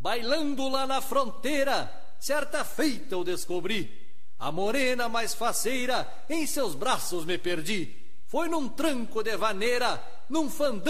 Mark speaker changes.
Speaker 1: bailando lá na fronteira, certa feita eu descobri. A morena mais faceira, em seus braços me perdi. Foi num tranco de vaneira, num fandango